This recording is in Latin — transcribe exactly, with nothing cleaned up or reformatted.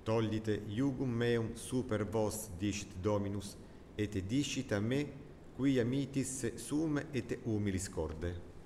tollite iugum meum super vos, dicit Dominus, et discit a me, quia mitis sume et humilis corde.